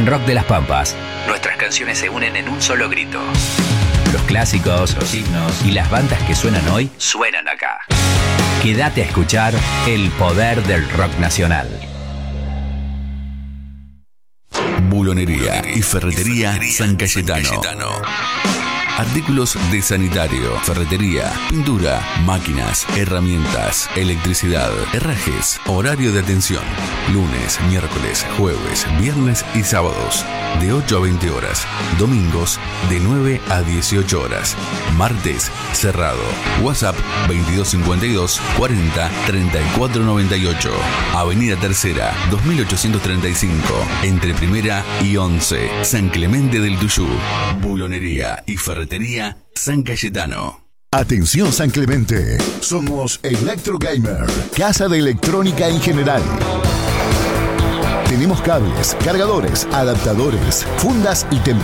en Rock de las Pampas. Nuestras canciones se unen en un solo grito. Los clásicos, los himnos y las bandas que suenan hoy suenan acá. Quédate a escuchar el poder del rock nacional. Bulonería y ferretería San Cayetano. Artículos de sanitario, ferretería, pintura, máquinas, herramientas, electricidad, herrajes, horario de atención. Lunes, miércoles, jueves, viernes y sábados. De 8 a 20 horas. Domingos, de 9 a 18 horas. Martes, cerrado. WhatsApp 2252 40 34 98. Avenida Tercera, 2835. Entre Primera y 11. San Clemente del Tuyú. Bulonería y ferretería San Cayetano. Atención San Clemente, somos Electro Gamer, casa de electrónica en general. Tenemos cables, cargadores, adaptadores, fundas y